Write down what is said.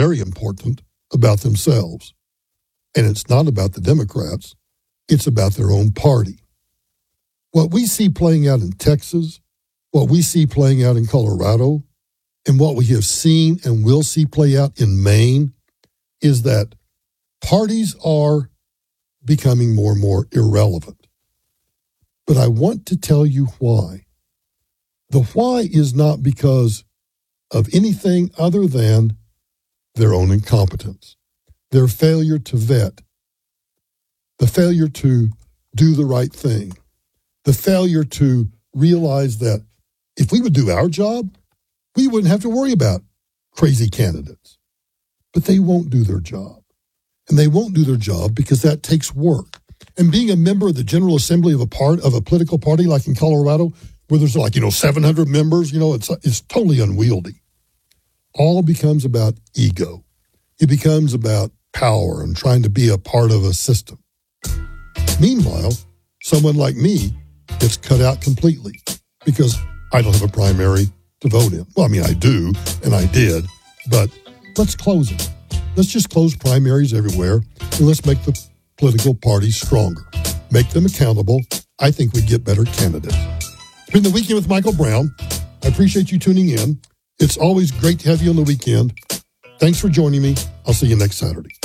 very important about themselves. And it's not about the Democrats. It's about their own party. What we see playing out in Texas, what we see playing out in Colorado, and what we have seen and will see play out in Maine is that parties are becoming more and more irrelevant. But I want to tell you why. The why is not because of anything other than their own incompetence, their failure to vet, the failure to do the right thing, the failure to realize that if we would do our job, we wouldn't have to worry about crazy candidates. But they won't do their job. And they won't do their job because that takes work. And being a member of the General Assembly of a political party like in Colorado, where there's 700 members, it's totally unwieldy. All becomes about ego. It becomes about power and trying to be a part of a system. Meanwhile, someone like me gets cut out completely because I don't have a primary to vote in. Well, I mean, I do, and I did, but let's close it. Let's just close primaries everywhere, and let's make the political parties stronger. Make them accountable. I think we'd get better candidates. It's been The Weekend with Michael Brown. I appreciate you tuning in. It's always great to have you on the weekend. Thanks for joining me. I'll see you next Saturday.